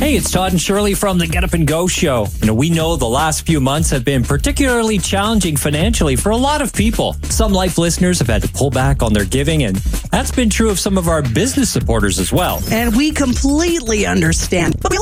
Hey, it's Todd and Shirley from the Get Up and Go show. We know the last few months have been particularly challenging financially for a lot of people. Some life listeners have had to pull back on their giving, and that's been true of some of our business supporters as well. And we completely understand. But we